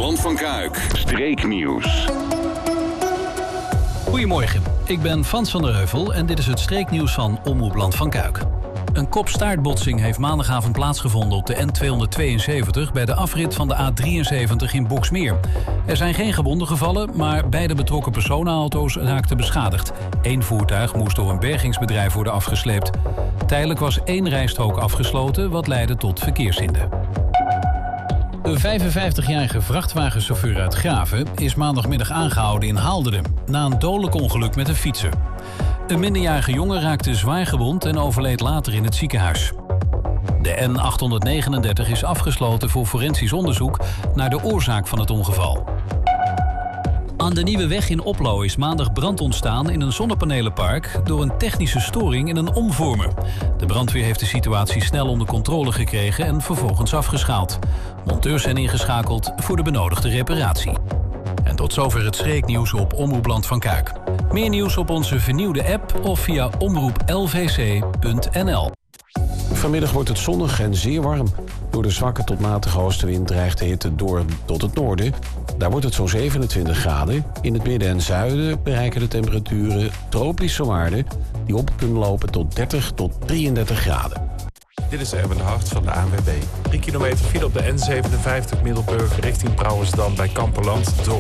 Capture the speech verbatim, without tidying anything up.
Land van Kuik, streeknieuws. Goedemorgen, ik ben Frans van der Heuvel en dit is het streeknieuws van Omroep Land van Kuik. Een kop-staartbotsing heeft maandagavond plaatsgevonden op de N tweehonderdtweeënzeventig... bij de afrit van de A drieënzeventig in Boxmeer. Er zijn geen gewonden gevallen, maar beide betrokken personenauto's raakten beschadigd. Eén voertuig moest door een bergingsbedrijf worden afgesleept. Tijdelijk was één rijstrook afgesloten, wat leidde tot verkeershinder. De vijfenvijftigjarige vrachtwagenchauffeur uit Graven is maandagmiddag aangehouden in Haalderen na een dodelijk ongeluk met een fietser. Een minderjarige jongen raakte zwaar gewond en overleed later in het ziekenhuis. De N achthonderdnegenendertig is afgesloten voor forensisch onderzoek naar de oorzaak van het ongeval. Aan de Nieuwe Weg in Oplo is maandag brand ontstaan in een zonnepanelenpark door een technische storing in een omvormer. De brandweer heeft de situatie snel onder controle gekregen en vervolgens afgeschaald. Monteurs zijn ingeschakeld voor de benodigde reparatie. En tot zover het streeknieuws op Omroep Land van Kuik. Meer nieuws op onze vernieuwde app of via omroep l v c punt n l. Vanmiddag wordt het zonnig en zeer warm. Door de zwakke tot matige oostenwind dreigt de hitte door tot het noorden. Daar wordt het zo'n zevenentwintig graden. In het midden en zuiden bereiken de temperaturen tropische waarden die op kunnen lopen tot dertig tot drieëndertig graden. Dit is Erwin Hart van de A N W B. drie kilometer file op de N zevenenvijftig Middelburg richting Brouwersdam bij Kamperland. Door